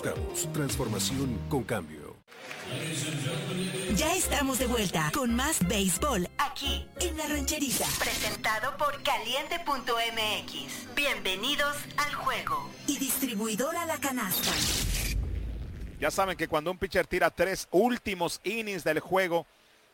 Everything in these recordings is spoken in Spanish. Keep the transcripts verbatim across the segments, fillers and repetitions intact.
buscamos transformación con cambio. Ya estamos de vuelta con más béisbol aquí en La Rancherita. Presentado por Caliente punto M X. Bienvenidos al juego. Y distribuidora La Canasta. Ya saben que cuando un pitcher tira tres últimos innings del juego,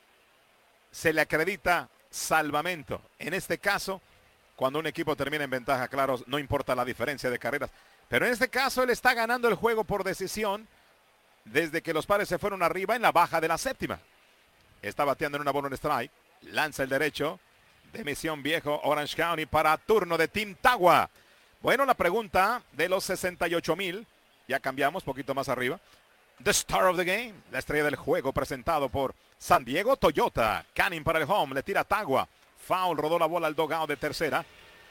se le acredita salvamento. En este caso, cuando un equipo termina en ventaja, claro, no importa la diferencia de carreras. Pero en este caso, él está ganando el juego por decisión desde que los Padres se fueron arriba en la baja de la séptima. Está bateando en una bola en strike. Lanza el derecho de Misión Viejo, Orange County, para turno de Tim Tagua. Bueno, la pregunta de los sesenta y ocho mil. Ya cambiamos, poquito más arriba. The Star of the Game, la estrella del juego, presentado por San Diego Toyota. Canning para el home, le tira Tagua. Foul, rodó la bola al dugout de tercera.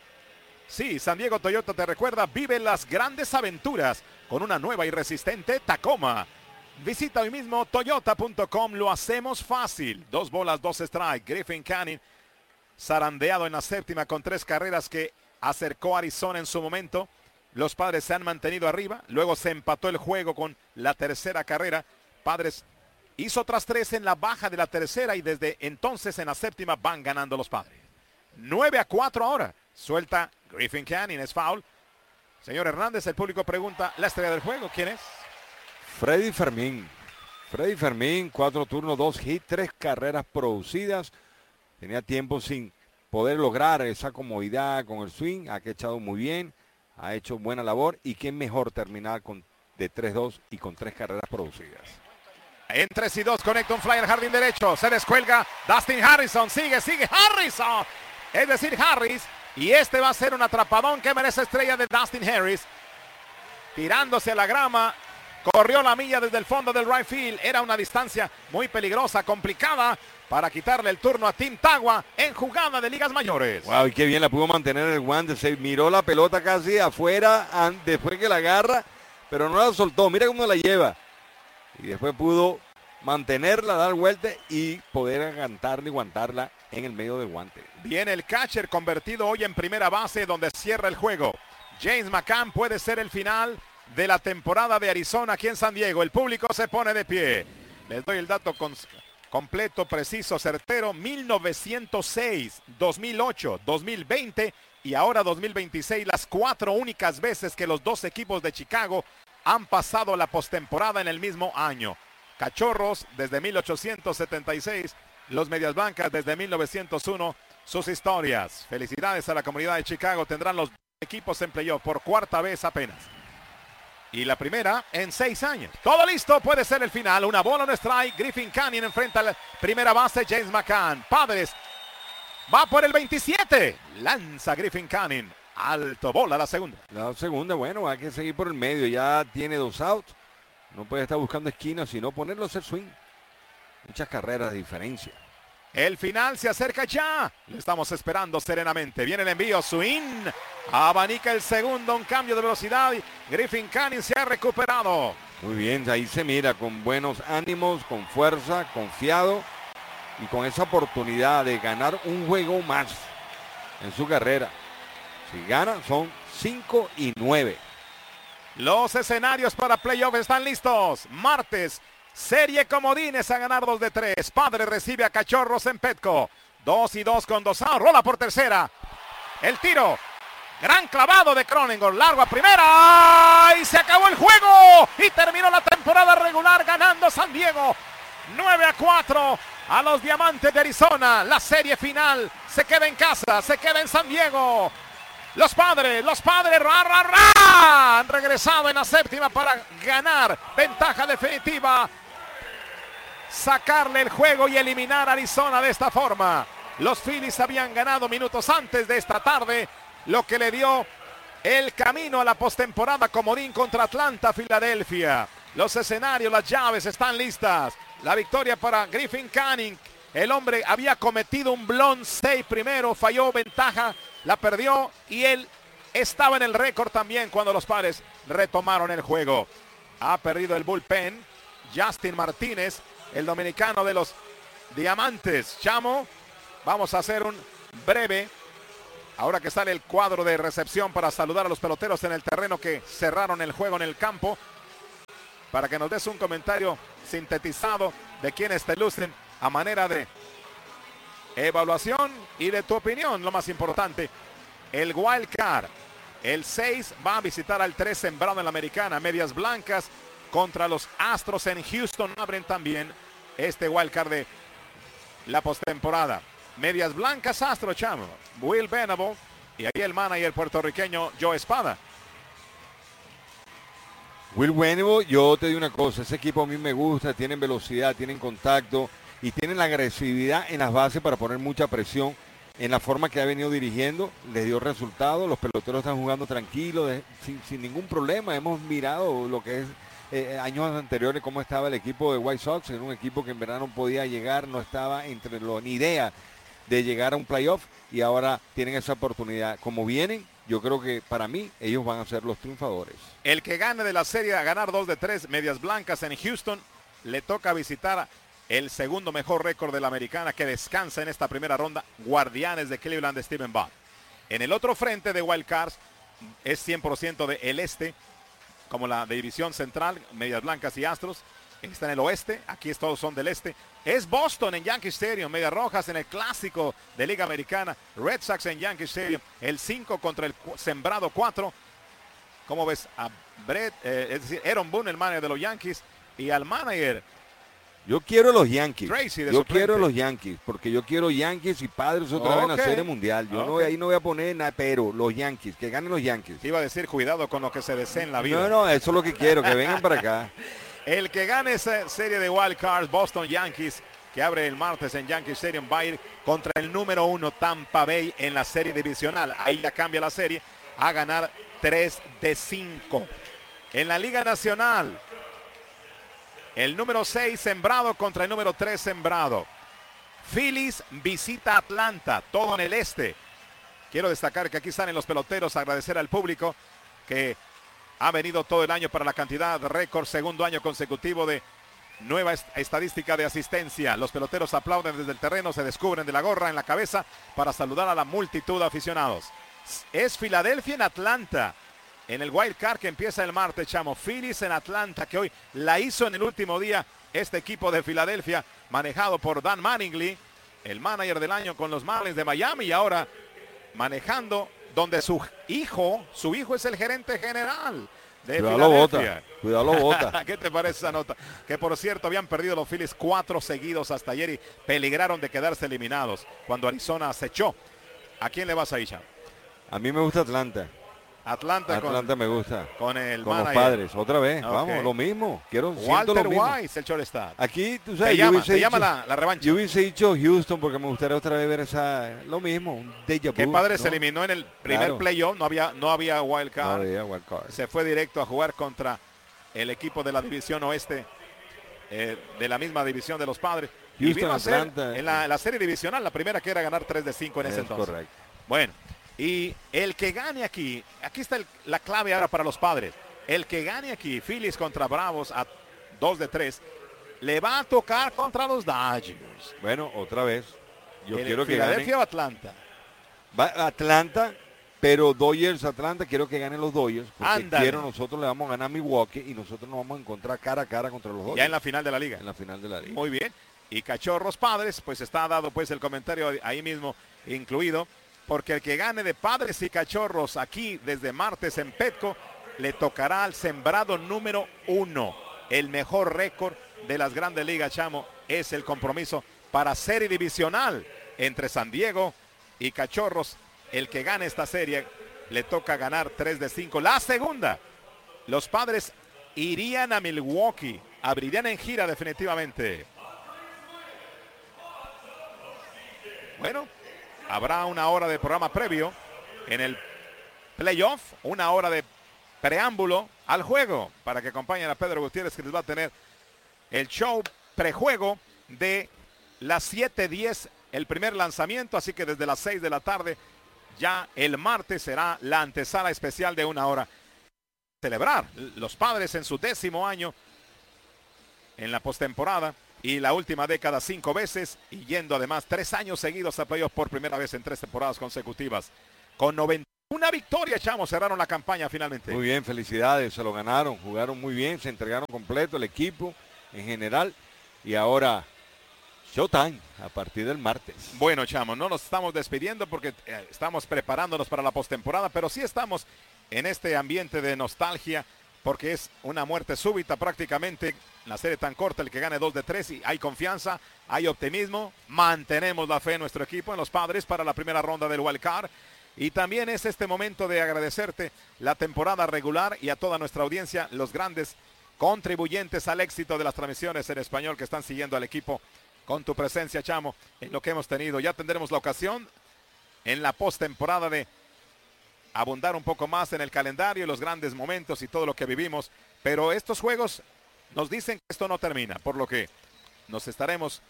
Sí, San Diego Toyota te recuerda, vive las grandes aventuras con una nueva y resistente Tacoma. Visita hoy mismo toyota punto com, lo hacemos fácil. Dos bolas, dos strikes. Griffin Canning, zarandeado en la séptima con tres carreras que acercó a Arizona en su momento. Los Padres se han mantenido arriba, luego se empató el juego con la tercera carrera. Padres hizo otras tres en la baja de la tercera y desde entonces en la séptima van ganando los Padres. nueve a cuatro ahora. Suelta Griffin Canning, es foul. Señor Hernández, el público pregunta, la estrella del juego, ¿quién es? Freddy Fermín. Freddy Fermín, cuatro turnos, dos hits, tres carreras producidas. Tenía tiempo sin poder lograr esa comodidad con el swing. Ha echado muy bien. Ha hecho buena labor y qué mejor terminar con de tres dos y con tres carreras producidas. En tres y dos conecta un fly al jardín derecho. Se descuelga Dustin Harrison. Sigue, sigue Harrison. Es decir, Harris. Y este va a ser un atrapadón que merece estrella de Dustin Harris. Tirándose a la grama. Corrió la milla desde el fondo del right field. Era una distancia muy peligrosa, complicada, para quitarle el turno a Tim Tagua en jugada de ligas mayores. Wow, y qué bien la pudo mantener el guante. Se miró la pelota casi afuera después que la agarra, pero no la soltó. Mira cómo la lleva. Y después pudo mantenerla, dar vuelta y poder aguantarla y aguantarla en el medio del guante. Viene el catcher convertido hoy en primera base donde cierra el juego. James McCann puede ser el final de la temporada de Arizona aquí en San Diego. El público se pone de pie. Les doy el dato con... completo, preciso, certero. mil novecientos seis, dos mil ocho, dos mil veinte y ahora dos mil veintiséis, las cuatro únicas veces que los dos equipos de Chicago han pasado la postemporada en el mismo año. Cachorros desde mil ochocientos setenta y seis, los Medias Blancas desde mil novecientos uno, sus historias. Felicidades a la comunidad de Chicago, tendrán los equipos en playoff por cuarta vez apenas. Y la primera en seis años. Todo listo, puede ser el final. Una bola, un strike. Griffin Canning enfrenta a la primera base, James McCann. Padres va por el veintisiete. Lanza Griffin Canning. Alto, bola la segunda. La segunda, bueno, hay que seguir por el medio. Ya tiene dos outs. No puede estar buscando esquinas, sino ponerlo a hacer swing. Muchas carreras de diferencia. El final se acerca ya. Lo estamos esperando serenamente. Viene el envío, swing. Abanica el segundo, un cambio de velocidad. Griffin Canning se ha recuperado. Muy bien, ahí se mira con buenos ánimos, con fuerza, confiado y con esa oportunidad de ganar un juego más en su carrera. Si gana, son cinco y nueve. Los escenarios para playoff están listos. Martes, serie comodines a ganar dos de tres. Padre recibe a Cachorros en Petco. dos y dos con dos outs. Rola por tercera. El tiro. Gran clavado de Cronenworth, largo a primera y se acabó el juego y terminó la temporada regular ganando San Diego nueve a cuatro a los Diamantes de Arizona. La serie final se queda en casa, se queda en San Diego. Los Padres, los Padres ra, ra, ra, han regresado en la séptima para ganar ventaja definitiva, sacarle el juego y eliminar a Arizona de esta forma. Los Phillies habían ganado minutos antes de esta tarde, lo que le dio el camino a la postemporada comodín contra Atlanta, Filadelfia. Los escenarios, las llaves están listas. La victoria para Griffin Canning. El hombre había cometido un blown save primero, falló ventaja, la perdió y él estaba en el récord también cuando los Padres retomaron el juego. Ha perdido el bullpen. Justin Martínez, el dominicano de los Diamantes. Chamo, vamos a hacer un breve... Ahora que sale el cuadro de recepción para saludar a los peloteros en el terreno que cerraron el juego en el campo. para que nos des un comentario sintetizado de quienes te lucen a manera de evaluación y de tu opinión, lo más importante. El wild card, el seis va a visitar al tres sembrado en la americana. Medias Blancas contra los Astros en Houston abren también este wild card de la postemporada. Medias Blancas, Astro, chamo, Will Venable y ahí el manager puertorriqueño Joe Espada. Will Venable, yo te digo una cosa, ese equipo a mí me gusta, tienen velocidad, tienen contacto y tienen la agresividad en las bases para poner mucha presión. En la forma que ha venido dirigiendo, les dio resultados, los peloteros están jugando tranquilos, de, sin, sin ningún problema. Hemos mirado lo que es eh, años anteriores, cómo estaba el equipo de White Sox, era un equipo que en verdad no podía llegar, no estaba entre lo, ni idea de llegar a un playoff, y ahora tienen esa oportunidad. Como vienen, yo creo que para mí ellos van a ser los triunfadores. El que gane de la serie a ganar dos de tres, Medias Blancas en Houston, le toca visitar a el segundo mejor récord de la americana que descansa en esta primera ronda, Guardianes de Cleveland de Steven Bott. En el otro frente de Wild Cards es cien por ciento del este, como la de división central, Medias Blancas y Astros. Está en el oeste, aquí todos son del este. Es Boston en Yankee Stadium, Medias Rojas en el clásico de Liga Americana, Red Sox en Yankee Stadium, el cinco contra el sembrado cuatro. ¿Cómo ves a Brett, eh, es decir, Aaron Boone, el manager de los Yankees, y al manager? Yo quiero los Yankees, Tracy de yo suplente. quiero los Yankees, porque yo quiero Yankees y Padres otra Okay. vez en la Serie Mundial. Yo Okay. no, ahí no voy a poner nada, pero los Yankees, que ganen los Yankees. Iba a decir, cuidado con lo que se desea en la vida. No, no, eso es lo que quiero, que vengan para acá. El que gane esa serie de Wild Cards, Boston Yankees, que abre el martes en Yankee Stadium, va a ir contra el número uno Tampa Bay en la serie divisional. Ahí ya cambia la serie a ganar tres de cinco. En la Liga Nacional, el número seis sembrado contra el número tres sembrado. Phillies visita Atlanta, todo en el este. Quiero destacar que aquí salen los peloteros, agradecer al público que ha venido todo el año para la cantidad de récord, segundo año consecutivo de nueva est- estadística de asistencia. Los peloteros aplauden desde el terreno, se descubren de la gorra en la cabeza para saludar a la multitud de aficionados. Es Filadelfia en Atlanta, en el Wild Card que empieza el martes, chamo. Phillies en Atlanta, que hoy la hizo en el último día este equipo de Filadelfia, manejado por Dan Mattingly, el manager del año con los Marlins de Miami, y ahora manejando donde su hijo, su hijo es el gerente general de Cuidado lo Filadelfia. bota, cuidado lo bota. ¿Qué te parece esa nota? Que por cierto habían perdido los Phillies cuatro seguidos hasta ayer y peligraron de quedarse eliminados cuando Arizona acechó. ¿A quién le vas a ir, chamo? A mí me gusta Atlanta. Atlanta, Atlanta con, me gusta. con el Con los manager. Padres, otra vez. Ok. Vamos, lo mismo. Quiero siento Walter lo mismo. Wise, el shortstop. Aquí, tú Te sabes, yo llama, hubiese te llama dicho- la, la revancha. Yo hubiese dicho Houston porque me gustaría otra vez ver esa, lo mismo, un déjà vu. Que padre ¿no? se eliminó en el primer Claro. playoff, no había, no había wild No card. había wild card. Se fue directo a jugar contra el equipo de la división oeste, eh, de la misma división de los Padres. Y Houston, vino a ser Atlanta. en la, la serie divisional, la primera que era ganar tres de cinco en ese Es entonces. correcto. Bueno, y el que gane aquí, aquí está el- la clave ahora para los Padres. El que gane aquí, Phillies contra Bravos a dos de tres, le va a tocar contra los Dodgers. Bueno, otra vez. Yo El quiero que Filadelfia ganen. o Atlanta. Va Atlanta, pero Dodgers, Atlanta, quiero que ganen los Dodgers. Porque Ándale. quiero, nosotros le vamos a ganar a Milwaukee y nosotros nos vamos a encontrar cara a cara contra los Dodgers. Ya en la final de la liga. en la final de la liga. Muy bien. Y Cachorros Padres, pues está dado pues el comentario ahí mismo incluido, porque el que gane de Padres y Cachorros aquí desde martes en Petco, le tocará al sembrado número uno. El mejor récord de las grandes ligas, chamo, es el compromiso para serie divisional entre San Diego y Cachorros. El que gane esta serie le toca ganar tres de cinco. La segunda, los Padres irían a Milwaukee, abrirían en gira definitivamente. Bueno, habrá una hora de programa previo en el playoff, una hora de preámbulo al juego para que acompañen a Pedro Gutiérrez, que les va a tener el show prejuego de las siete diez, el primer lanzamiento, así que desde las seis de la tarde ya el martes será la antesala especial de una hora. Celebrar los Padres en su décimo año en la postemporada y la última década cinco veces, y yendo además tres años seguidos a playoff por primera vez en tres temporadas consecutivas con noventa Una victoria, chamo, cerraron la campaña finalmente. Muy bien, felicidades, se lo ganaron, jugaron muy bien, se entregaron completo el equipo en general y ahora showtime a partir del martes. Bueno, chamo, no nos estamos despidiendo porque eh, estamos preparándonos para la postemporada, pero sí estamos en este ambiente de nostalgia porque es una muerte súbita prácticamente. La serie tan corta, el que gane dos de tres y hay confianza, hay optimismo, mantenemos la fe en nuestro equipo, en los Padres para la primera ronda del Wild Card. Y también es este momento de agradecerte la temporada regular y a toda nuestra audiencia, los grandes contribuyentes al éxito de las transmisiones en español que están siguiendo al equipo con tu presencia, chamo, en lo que hemos tenido. Ya tendremos la ocasión en la postemporada de abundar un poco más en el calendario, los grandes momentos y todo lo que vivimos. Pero estos juegos nos dicen que esto no termina, por lo que nos estaremos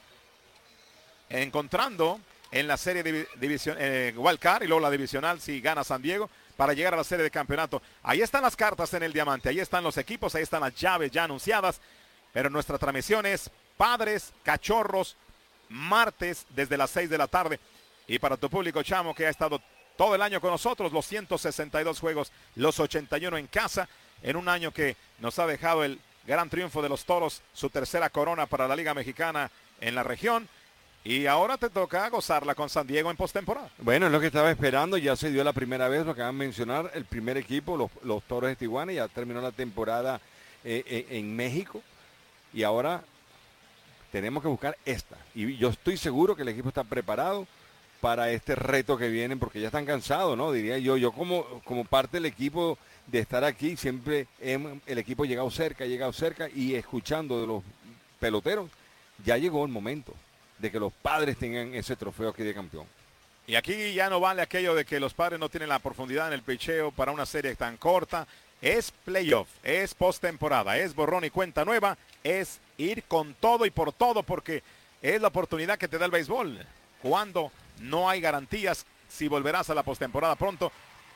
encontrando en la serie de división, eh, Wild Card y luego la divisional si gana San Diego para llegar a la serie de campeonato. Ahí están las cartas en el diamante, ahí están los equipos, ahí están las llaves ya anunciadas, pero nuestra transmisión es Padres, Cachorros, martes desde las seis de la tarde. Y para tu público, chamo, que ha estado todo el año con nosotros, los ciento sesenta y dos juegos, los ochenta y uno en casa, en un año que nos ha dejado el gran triunfo de los Toros, su tercera corona para la Liga Mexicana en la región. Y ahora te toca gozarla con San Diego en postemporada. Bueno, es lo que estaba esperando. Ya se dio la primera vez, lo que van a mencionar, el primer equipo, los, los Toros de Tijuana. Ya terminó la temporada eh, eh, en México. Y ahora tenemos que buscar esta. Y yo estoy seguro que el equipo está preparado para este reto que vienen, porque ya están cansados, ¿no? Diría yo, yo como, como parte del equipo de estar aquí, siempre hemos, el equipo ha llegado cerca, ha llegado cerca, y escuchando de los peloteros, ya llegó el momento de que los Padres tengan ese trofeo aquí de campeón. Y aquí ya no vale aquello de que los Padres no tienen la profundidad en el picheo para una serie tan corta. Es playoff, es postemporada, es borrón y cuenta nueva, es ir con todo y por todo, porque es la oportunidad que te da el béisbol. Cuando no hay garantías si volverás a la postemporada pronto.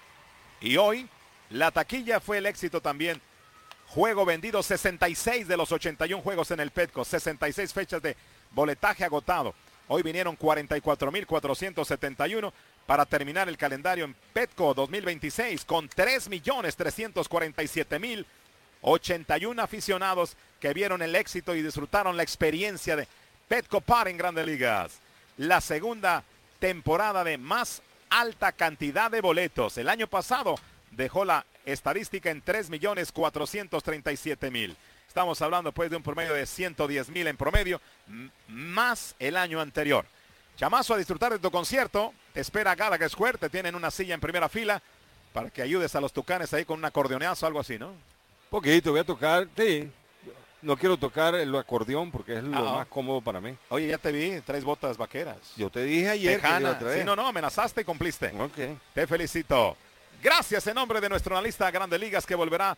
Y hoy la taquilla fue el éxito también. Juego vendido, sesenta y seis de los ochenta y uno juegos en el Petco, sesenta y seis fechas de boletaje agotado. Hoy vinieron cuarenta y cuatro mil cuatrocientos setenta y uno para terminar el calendario en Petco dos mil veintiséis con tres millones trescientos cuarenta y siete mil ochenta y uno aficionados que vieron el éxito y disfrutaron la experiencia de Petco Park en Grandes Ligas. La segunda temporada de más alta cantidad de boletos. El año pasado dejó la estadística en tres millones cuatrocientos treinta y siete mil. Estamos hablando pues de un promedio de ciento diez mil en promedio, más el año anterior. Chamazo, a disfrutar de tu concierto. Te espera Gallagher Square, te tienen una silla en primera fila para que ayudes a los Tucanes ahí con un acordeonazo, algo así, ¿no? Poquito, voy a tocar, sí. No quiero tocar el acordeón porque es lo Ah, más cómodo para mí. Oye, ya te vi, traes botas vaqueras. Yo te dije ayer que Tejana. iba a traer. Sí, no, no, amenazaste y cumpliste. Ok. Te felicito. Gracias en nombre de nuestro analista de Grandes Ligas que volverá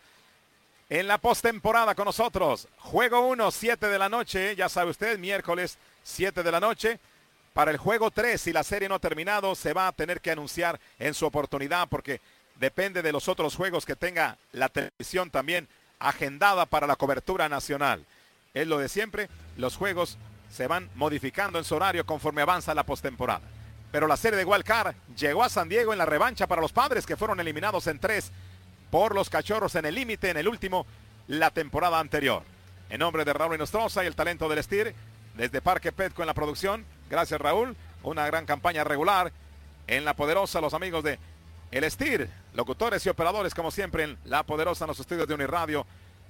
en la postemporada con nosotros. Juego uno, siete de la noche, ya sabe usted, miércoles siete de la noche. Para el juego tres, si la serie no ha terminado, se va a tener que anunciar en su oportunidad porque depende de los otros juegos que tenga la televisión también agendada para la cobertura nacional. Es lo de siempre, los juegos se van modificando en su horario conforme avanza la postemporada. Pero la serie de Wild Card llegó a San Diego en la revancha para los Padres que fueron eliminados en tres por los Cachorros en el límite en el último la temporada anterior. En nombre de Raúl Inostroza y el talento del Steer, desde Parque Petco en la producción, gracias Raúl, una gran campaña regular en La Poderosa, los amigos de El Steer, locutores y operadores como siempre en La Poderosa en los estudios de Uniradio,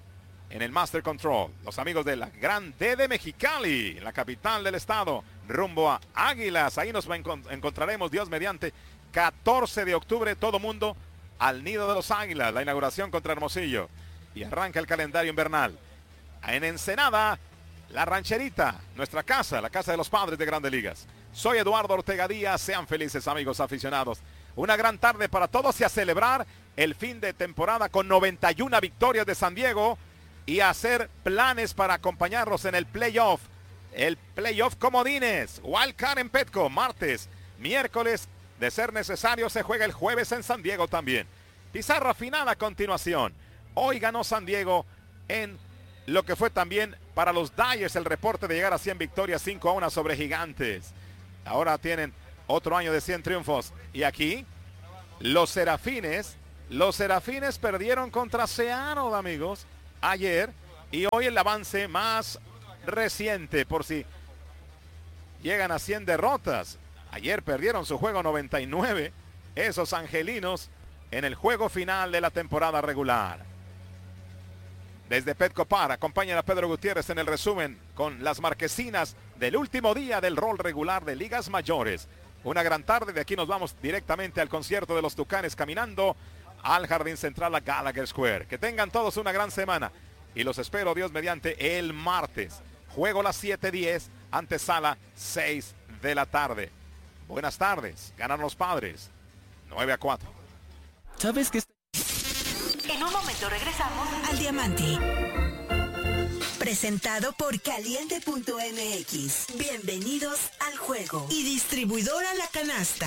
en el Master Control, los amigos de la Gran D de Mexicali, en la capital del estado, rumbo a Águilas, ahí nos encont- encontraremos Dios mediante, catorce de octubre, todo mundo al nido de los Águilas, la inauguración contra Hermosillo, y arranca el calendario invernal. En Ensenada, La Rancherita, nuestra casa, la casa de los Padres de Grandes Ligas. Soy Eduardo Ortega Díaz, sean felices amigos aficionados. Una gran tarde para todos y a celebrar el fin de temporada con noventa y una victorias de San Diego y a hacer planes para acompañarlos en el playoff. El playoff comodines, Wild Card en Petco, martes, miércoles, de ser necesario se juega el jueves en San Diego también. Pizarra final a continuación. Hoy ganó San Diego en lo que fue también para los Dyers el reporte de llegar a cien victorias, cinco a uno sobre Gigantes. Ahora tienen otro año de cien triunfos. Y aquí Los Serafines, los Serafines perdieron contra Seattle, amigos, ayer. Y hoy el avance más reciente, por si llegan a cien derrotas. Ayer perdieron su juego noventa y nueve, esos angelinos, en el juego final de la temporada regular. Desde Petco Par, acompañan a Pedro Gutiérrez en el resumen con las marquesinas del último día del rol regular de ligas mayores. Una gran tarde, de aquí nos vamos directamente al concierto de los Tucanes, caminando al Jardín Central a Gallagher Square. Que tengan todos una gran semana y los espero, Dios mediante, el martes. Juego a las siete diez, antesala seis de la tarde. Buenas tardes, ganan los Padres, nueve a cuatro. ¿Sabes qué? En un momento regresamos al Diamante. Presentado por Caliente punto M X. Bienvenidos al juego. Y distribuidora La Canasta.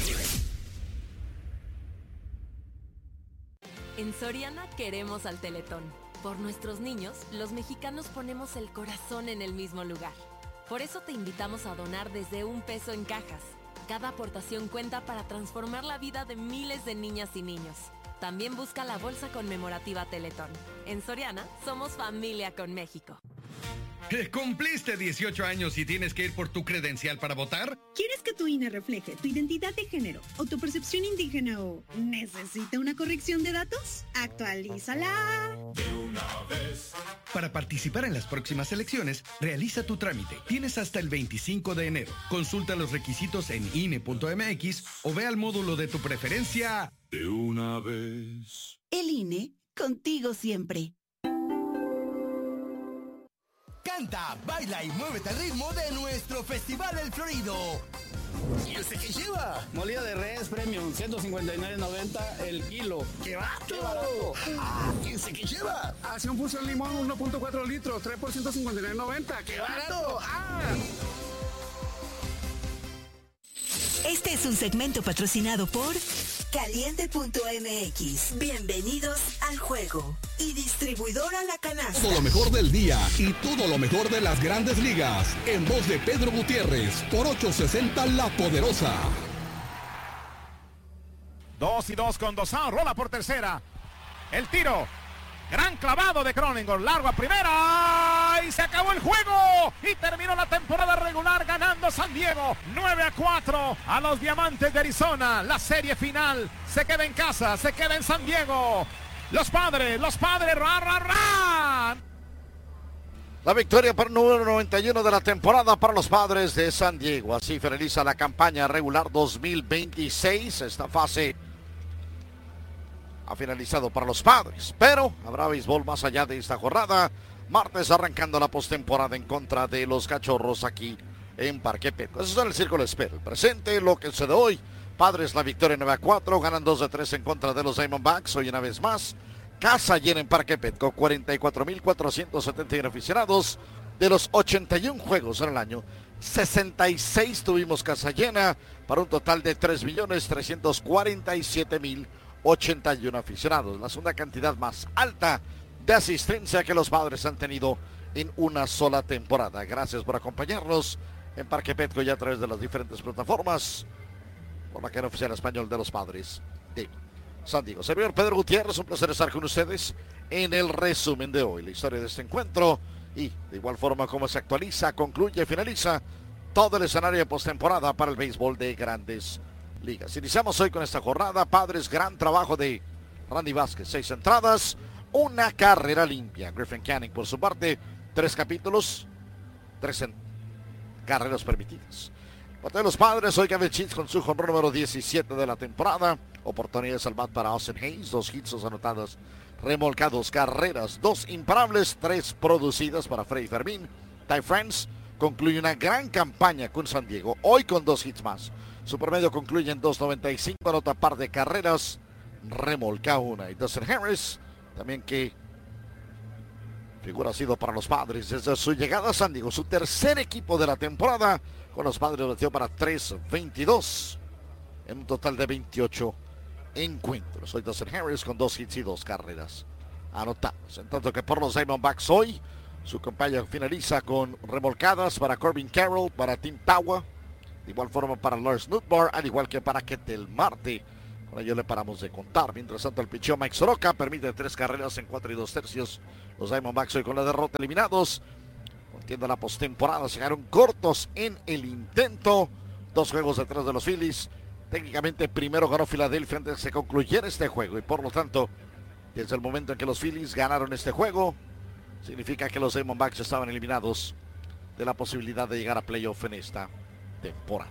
En Soriana queremos al Teletón. Por nuestros niños, los mexicanos ponemos el corazón en el mismo lugar. Por eso te invitamos a donar desde un peso en cajas. Cada aportación cuenta para transformar la vida de miles de niñas y niños. También busca la bolsa conmemorativa Teletón. En Soriana, somos familia con México. ¿Cumpliste dieciocho años y tienes que ir por tu credencial para votar? ¿Quieres que tu I N E refleje tu identidad de género o tu percepción indígena o necesita una corrección de datos? ¡Actualízala! De una vez. Para participar en las próximas elecciones, realiza tu trámite. Tienes hasta el veinticinco de enero. Consulta los requisitos en I N E punto M X o ve al módulo de tu preferencia. De una vez. El I N E, contigo siempre. Canta, baila y muévete al ritmo de nuestro Festival El Florido. ¿Y ese qué lleva? Molida de res premium, ciento cincuenta y nueve noventa el kilo. ¡Qué barato! Ah, ¿y ese qué lleva? Acción Fusión Limón uno punto cuatro litros, tres por ciento cincuenta y nueve noventa. ¡Qué barato! ¡Ah! Este es un segmento patrocinado por Caliente punto M X. Bienvenidos al juego. Y distribuidora La Canasta. Todo lo mejor del día y todo lo mejor de las grandes ligas. En voz de Pedro Gutiérrez, por ochocientos sesenta La Poderosa. Dos y dos con Dosal, rola por tercera. El tiro. Gran clavado de Cronenworth, largo a primera y se acabó el juego y terminó la temporada regular ganando San Diego nueve a cuatro a los Diamantes de Arizona. La serie final se queda en casa, se queda en San Diego. Los Padres, los Padres, ra, ra, ra. La victoria por número noventa y uno de la temporada para los Padres de San Diego. Así finaliza la campaña regular dos mil veintiséis. Esta fase ha finalizado para los Padres, pero habrá béisbol más allá de esta jornada. Martes arrancando la postemporada en contra de los Cachorros aquí en Parque Petco. Eso es en el Círculo de Espera. El presente, lo que se de hoy. Padres la victoria nueve a cuatro, ganan dos de tres en contra de los Diamondbacks. Hoy una vez más, casa llena en Parque Petco, cuarenta y cuatro mil cuatrocientos setenta y uno aficionados. De los ochenta y uno juegos en el año, sesenta y seis tuvimos casa llena, para un total de tres millones trescientos cuarenta y siete mil ochenta y uno aficionados, la segunda cantidad más alta de asistencia que los Padres han tenido en una sola temporada. Gracias por acompañarnos en Parque Petco y a través de las diferentes plataformas por la cadena oficial español de los Padres de San Diego. Servidor Pedro Gutiérrez, un placer estar con ustedes en el resumen de hoy, la historia de este encuentro y de igual forma cómo se actualiza, concluye y finaliza todo el escenario de postemporada para el béisbol de Grandes Ligas. Iniciamos hoy con esta jornada. Padres, gran trabajo de Randy Vázquez, seis entradas, una carrera limpia. Griffin Canning por su parte, tres capítulos, tres en... carreras permitidas. Parte de los Padres, hoy Gavin Sheets con su jonrón número diecisiete de la temporada. Oportunidades al bat para Austin Hayes, dos hits anotados, remolcados, carreras, dos imparables, tres producidas para Freddy Fermín. Ty France concluye una gran campaña con San Diego, hoy con dos hits más. Su promedio concluye en dos noventa y cinco, anota par de carreras, remolca una. Y Dustin Harris, también que figura ha sido para los Padres desde su llegada a San Diego, su tercer equipo de la temporada. Con los Padres batió para tres veintidós en un total de veintiocho encuentros. Hoy Dustin Harris con dos hits y dos carreras anotadas. En tanto que por los Diamondbacks hoy, su campaña finaliza con remolcadas para Corbin Carroll, para Tim Tawa. De igual forma para Lars Nootbaar, al igual que para Ketel Marte, Ahora yo le paramos de contar. Mientras tanto, el picheo Mike Soroka permite tres carreras en cuatro y dos tercios. Los Diamondbacks hoy con la derrota eliminados. Contiendo la postemporada, se quedaron cortos en el intento. Dos juegos detrás de los Phillies. Técnicamente primero ganó Filadelfia antes de que se concluyera este juego. Y por lo tanto, desde el momento en que los Phillies ganaron este juego, significa que los Diamondbacks estaban eliminados de la posibilidad de llegar a playoff en esta temporada.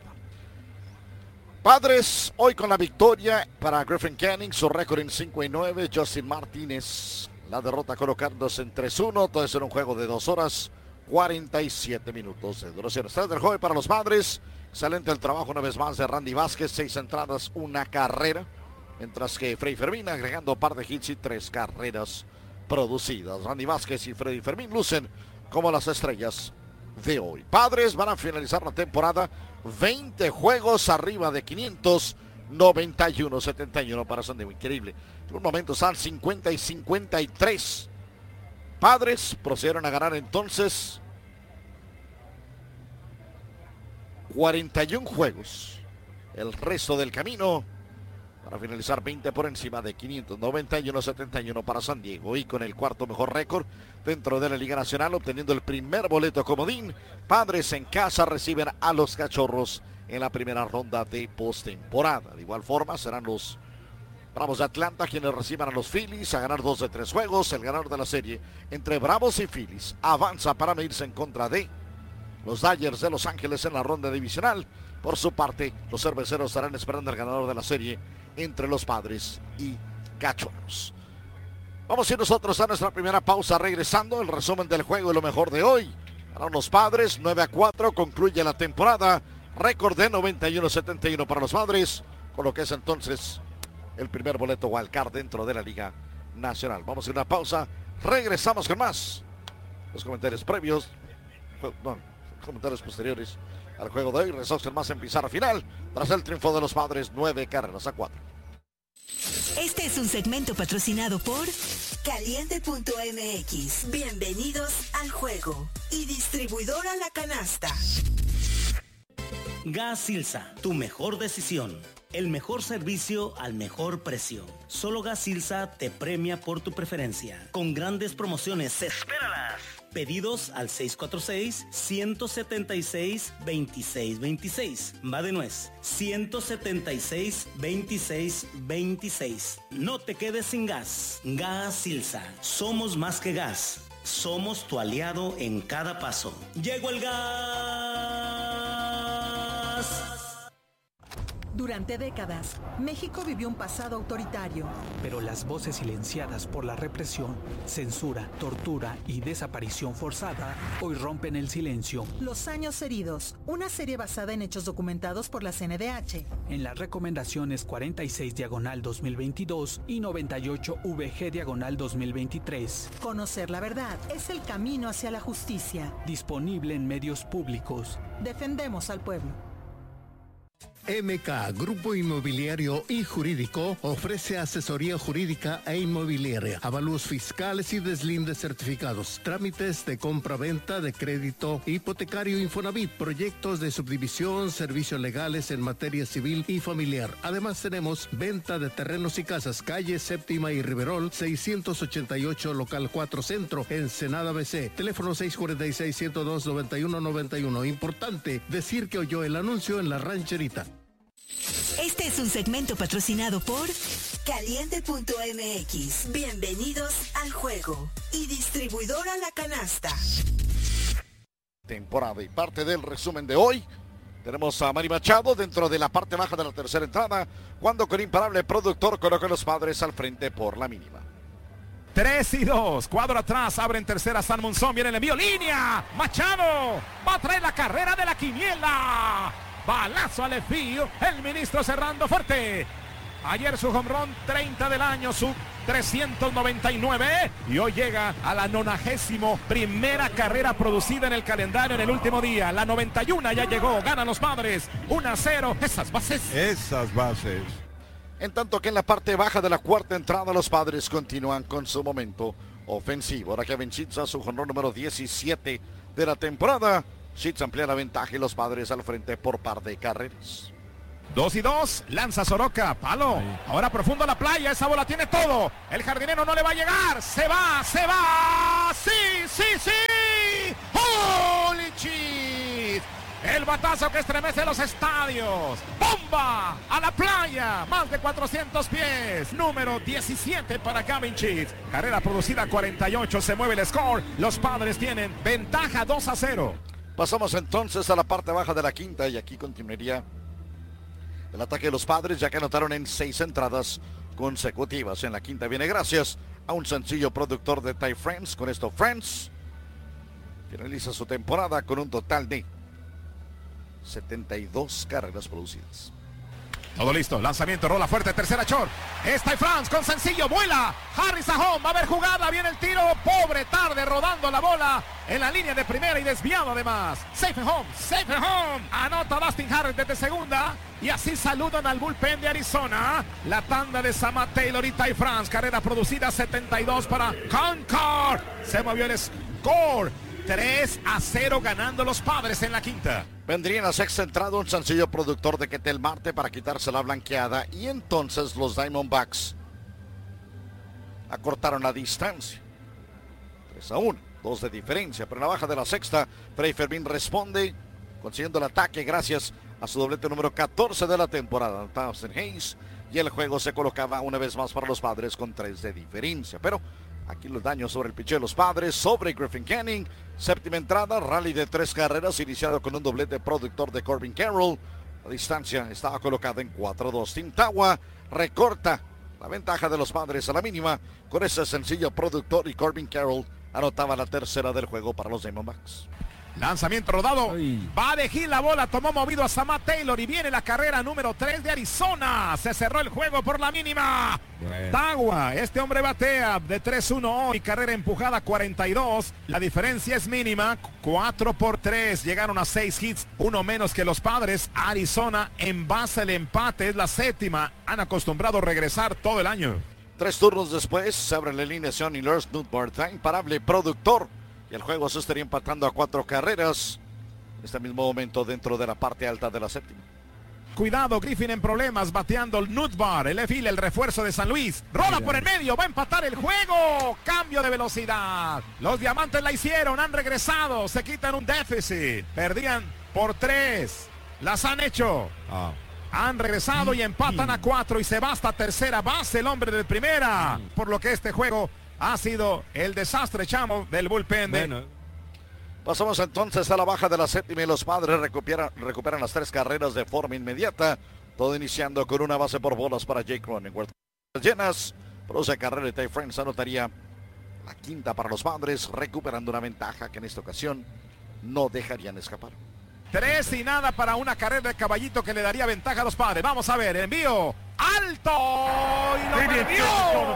Padres hoy con la victoria para Griffin Canning, su récord en cinco y nueve. Justin Martínez, la derrota colocándose en tres uno. Todo eso en un juego de dos horas, cuarenta y siete minutos de duración. Está del juego para los Padres. Excelente el trabajo una vez más de Randy Vázquez. Seis entradas, una carrera. Mientras que Freddy Fermín agregando un par de hits y tres carreras producidas. Randy Vázquez y Freddy Fermín lucen como las estrellas de hoy. Padres van a finalizar la temporada veinte juegos arriba de quinientos, noventa y uno setenta y uno para San Diego. Increíble. En un momento están cincuenta y cincuenta y tres. Padres procedieron a ganar entonces cuarenta y uno juegos. El resto del camino para finalizar veinte por encima de quinientos, noventa y uno setenta y uno para San Diego. Y con el cuarto mejor récord dentro de la Liga Nacional, obteniendo el primer boleto comodín. Padres en casa reciben a los Cachorros en la primera ronda de postemporada. De igual forma serán los Bravos de Atlanta quienes reciban a los Phillies a ganar dos de tres juegos. El ganador de la serie entre Bravos y Phillies avanza para medirse en contra de los Dodgers de Los Ángeles en la ronda divisional. Por su parte, los cerveceros estarán esperando al ganador de la serie entre los Padres y Cachorros. Vamos a ir nosotros a nuestra primera pausa, regresando el resumen del juego y lo mejor de hoy. Para los Padres, nueve a cuatro, concluye la temporada. Récord de noventa y uno setenta y uno para los Padres, con lo que es entonces el primer boleto wildcard dentro de la Liga Nacional. Vamos a ir a una pausa, regresamos con más. Los comentarios previos, no, comentarios posteriores al juego de hoy. Regresamos con más en pizarra final, tras el triunfo de los Padres, nueve carreras a cuatro. Este es un segmento patrocinado por Caliente punto M X. Bienvenidos al juego. Y distribuidora La Canasta. Gas Silsa, tu mejor decisión. El mejor servicio al mejor precio. Solo Gas Silsa te premia por tu preferencia. Con grandes promociones. ¡Espéralas! Pedidos al seis cuatro seis, uno siete seis, dos seis dos seis. Va de nuez. uno siete seis, dos seis dos seis. No te quedes sin gas. Gas Silsa. Somos más que gas. Somos tu aliado en cada paso. ¡Llegó el gas! Durante décadas, México vivió un pasado autoritario. Pero las voces silenciadas por la represión, censura, tortura y desaparición forzada hoy rompen el silencio. Los años heridos, una serie basada en hechos documentados por la C N D H. En las recomendaciones cuarenta y seis diagonal dos mil veintidós y noventa y ocho V G diagonal dos mil veintitrés. Conocer la verdad es el camino hacia la justicia. Disponible en medios públicos. Defendemos al pueblo. M K Grupo Inmobiliario y Jurídico ofrece asesoría jurídica e inmobiliaria, avalúos fiscales y deslindes certificados, trámites de compra-venta de crédito hipotecario Infonavit, proyectos de subdivisión, servicios legales en materia civil y familiar. Además tenemos venta de terrenos y casas, calle Séptima y Riverol, seiscientos ochenta y ocho, local cuatro Centro, Ensenada B C, teléfono seis cuatro seis, uno cero dos, nueve uno nueve uno. Importante decir que oyó el anuncio en La Rancherita. Este es un segmento patrocinado por Caliente punto M X. Bienvenidos al juego. Y distribuidora La Canasta. Temporada y parte del resumen de hoy. Tenemos a Manny Machado dentro de la parte baja de la tercera entrada, cuando con imparable productor coloca a los Padres al frente por la mínima. tres y dos, cuadro atrás, abre en tercera San Monzón, viene el envío, línea, Machado, va a traer la carrera de la quiniela. Balazo al envío, el ministro cerrando fuerte. Ayer su home run treinta del año, su trescientos noventa y nueve. Y hoy llega a la nonagésimo primera carrera producida en el calendario en el último día. La noventa y uno ya llegó, ganan los Padres. uno a cero, esas bases. Esas bases. En tanto que en la parte baja de la cuarta entrada los Padres continúan con su momento ofensivo. Ahora Kevin Sheets a su home run número diecisiete de la temporada. Sheets amplía la ventaja y los Padres al frente por par de carreras. Dos y dos, lanza Soroka, palo. Ahí. Ahora profundo a la playa, esa bola tiene todo. El jardinero no le va a llegar. Se va, se va. Sí, sí, sí. ¡Holy shit! El batazo que estremece los estadios. ¡Bomba! A la playa. Más de cuatrocientos pies. Número diecisiete para Gavin Sheets. Carrera producida cuarenta y ocho. Se mueve el score. Los Padres tienen ventaja dos a cero. Pasamos entonces a la parte baja de la quinta y aquí continuaría el ataque de los Padres, ya que anotaron en seis entradas consecutivas. En la quinta viene gracias a un sencillo productor de Ty France. Con esto France finaliza su temporada con un total de setenta y dos carreras producidas. Todo listo, lanzamiento, rola fuerte, tercera short. Es Ty France con sencillo, vuela. Harris a home, va a haber jugada, viene el tiro. Pobre tarde rodando la bola en la línea de primera y desviado además. Safe and home, safe and home. Anota Dustin Harris desde segunda. Y así saludan al bullpen de Arizona. La tanda de Samad Taylor y Ty France. Carrera producida setenta y dos para Concord. Se movió el score. tres a cero ganando los Padres en la quinta. Vendría en la sexta entrada un sencillo productor de Ketel Marte para quitarse la blanqueada. Y entonces los Diamondbacks acortaron la distancia. tres a uno, dos de diferencia. Pero en la baja de la sexta, Freddy Fermín responde consiguiendo el ataque gracias a su doblete número catorce de la temporada. Austin Hayes, y el juego se colocaba una vez más para los Padres con tres de diferencia. Pero aquí los daños sobre el pitcher de los Padres, sobre Griffin Canning. Séptima entrada, rally de tres carreras, iniciado con un doblete productor de Corbin Carroll. La distancia estaba colocada en cuatro a dos. Tim Tawa recorta la ventaja de los Padres a la mínima con ese sencillo productor y Corbin Carroll anotaba la tercera del juego para los Diamondbacks. Lanzamiento rodado. Ay. Va de Gil la bola. Tomó movido a Samad Taylor. Y viene la carrera número tres de Arizona. Se cerró el juego por la mínima. Bueno. Tawa. Este hombre batea de tres uno hoy. Carrera empujada cuarenta y dos. La diferencia es mínima. cuatro por tres. Llegaron a seis hits. Uno menos que los Padres. Arizona en base al empate. Es la séptima. Han acostumbrado a regresar todo el año. Tres turnos después. Se abre la alineación y Lars Nootbaar, imparable productor. El juego se estaría empatando a cuatro carreras. En este mismo momento dentro de la parte alta de la séptima. Cuidado, Griffin en problemas, bateando el Nootbaar, el Efil, el refuerzo de San Luis. Rola por el medio, va a empatar el juego. Cambio de velocidad. Los Diamantes la hicieron, han regresado, se quitan un déficit. Perdían por tres. Las han hecho. Oh. Han regresado y empatan a cuatro y se va hasta tercera base el hombre de primera. Por lo que este juego ha sido el desastre, chamo, del bullpen. De... Bueno. Pasamos entonces a la baja de la séptima y los Padres recuperan, recuperan las tres carreras de forma inmediata. Todo iniciando con una base por bolas para Jake Cronenworth. Llenas, produce carrera de Ty France, anotaría la quinta para los Padres, recuperando una ventaja que en esta ocasión no dejarían escapar. Tres y nada para una carrera de Caballito que le daría ventaja a los Padres. Vamos a ver, envío alto y lo perdió.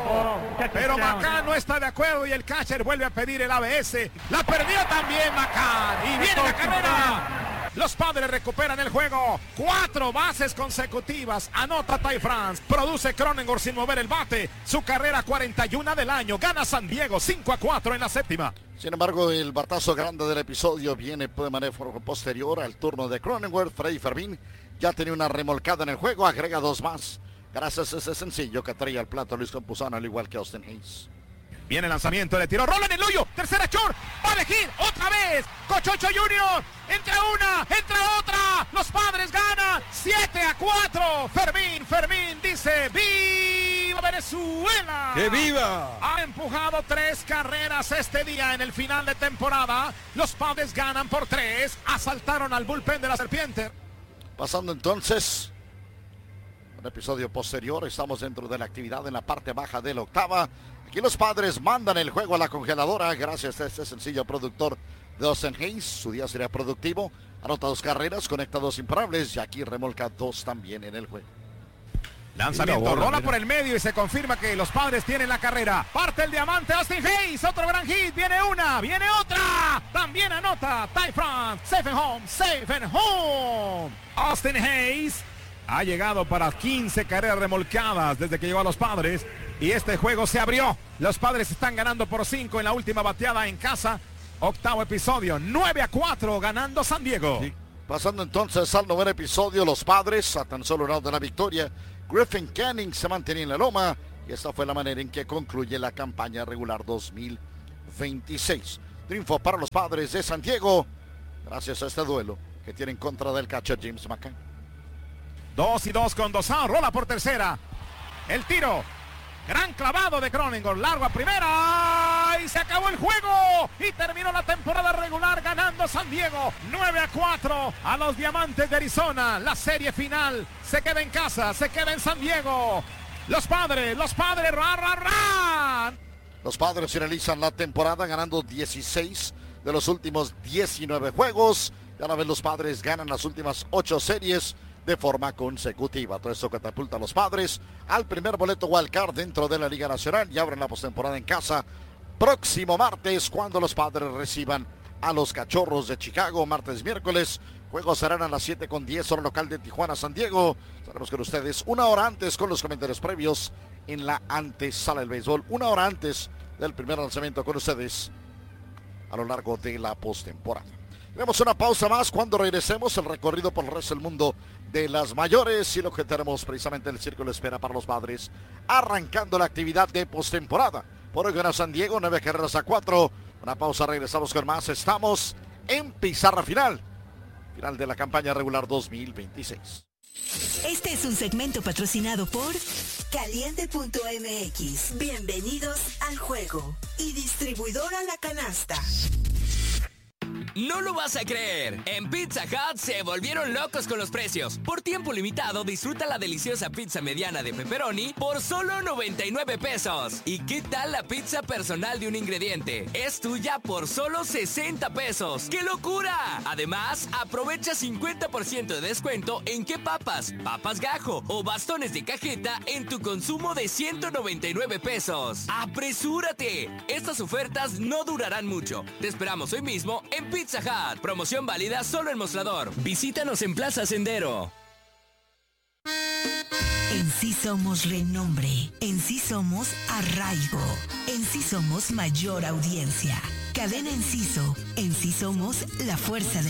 Pero McCann no está de acuerdo y el catcher vuelve a pedir el A B S. La perdió también McCann y viene la carrera. Los Padres recuperan el juego. Cuatro bases consecutivas. Anota Ty France. Produce Cronenworth sin mover el bate. Su carrera cuarenta y uno del año. Gana San Diego cinco a cuatro en la séptima. Sin embargo, el batazo grande del episodio viene de manera posterior al turno de Cronenworth. Freddy Fermín ya tenía una remolcada en el juego. Agrega dos más. Gracias a ese sencillo que traía al plato Luis Campuzano, al igual que Austin Hayes. Viene el lanzamiento, le tiró, rola en el hoyo, tercera short, va a elegir otra vez, Cochocho junior, entra una, entra otra, los Padres ganan, siete a cuatro, Fermín, Fermín dice, ¡viva Venezuela! ¡Que viva! Ha empujado tres carreras este día en el final de temporada, los Padres ganan por tres, asaltaron al bullpen de la Serpiente. Pasando entonces, un episodio posterior, estamos dentro de la actividad en la parte baja de la octava. Aquí los Padres mandan el juego a la congeladora gracias a este sencillo productor de Austin Hayes. Su día sería productivo. Anota dos carreras, conecta dos imparables y aquí remolca dos también en el juego. Lanzamiento, bola, rola mira. por el medio y se confirma que los Padres tienen la carrera. Parte el diamante Austin Hayes, otro gran hit, viene una, viene otra. También anota Ty France, safe and home, safe and home. Austin Hayes ha llegado para quince carreras remolcadas desde que llegó a los Padres. Y este juego se abrió. Los Padres están ganando por cinco en la última bateada en casa. Octavo episodio. nueve a cuatro ganando San Diego. Sí. Pasando entonces al noveno episodio, los Padres a tan solo un out de la victoria. Griffin Canning se mantenía en la loma y esta fue la manera en que concluye la campaña regular dos mil veintiséis. Triunfo para los Padres de San Diego gracias a este duelo que tiene en contra del catcher James McCann. Dos y dos con dos out, rola por tercera. El tiro. Gran clavado de Cronenworth, largo a primera y se acabó el juego y terminó la temporada regular ganando San Diego nueve a cuatro a los Diamantes de Arizona. La serie final se queda en casa, se queda en San Diego. Los Padres, los Padres, ra, ra, ra. Los Padres finalizan la temporada ganando dieciséis de los últimos diecinueve juegos. Y a la vez los Padres ganan las últimas ocho series de forma consecutiva. Todo esto catapulta a los Padres al primer boleto wildcard dentro de la Liga Nacional y abren la postemporada en casa próximo martes cuando los Padres reciban a los Cachorros de Chicago. Martes, miércoles, juegos serán a las siete con diez hora local de Tijuana, San Diego. Estaremos con ustedes una hora antes con los comentarios previos en la antesala del béisbol. Una hora antes del primer lanzamiento con ustedes a lo largo de la postemporada. Tenemos una pausa más. Cuando regresemos, el recorrido por el resto del mundo de las mayores y lo que tenemos precisamente el círculo de espera para los Padres, arrancando la actividad de postemporada. Por hoy gana San Diego, nueve carreras a cuatro. Una pausa, regresamos con más. Estamos en pizarra final. Final de la campaña regular dos mil veintiséis. Este es un segmento patrocinado por Caliente punto M X. Bienvenidos al juego. Y distribuidora La Canasta. No lo vas a creer. En Pizza Hut se volvieron locos con los precios. Por tiempo limitado, disfruta la deliciosa pizza mediana de pepperoni por solo noventa y nueve pesos. ¿Y qué tal la pizza personal de un ingrediente? Es tuya por solo sesenta pesos. ¡Qué locura! Además, aprovecha cincuenta por ciento de descuento en qué papas, papas gajo o bastones de cajeta en tu consumo de ciento noventa y nueve pesos. ¡Apresúrate! Estas ofertas no durarán mucho. Te esperamos hoy mismo en Pizza Hut. Promoción válida solo en Mostrador. Visítanos en Plaza Sendero. En sí somos renombre. En sí somos arraigo. En sí somos mayor audiencia. Cadena Enciso. En sí somos la fuerza de